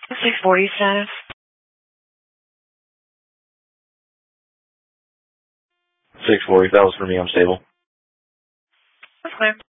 640 status. 640, that was for me, I'm stable. That's clear.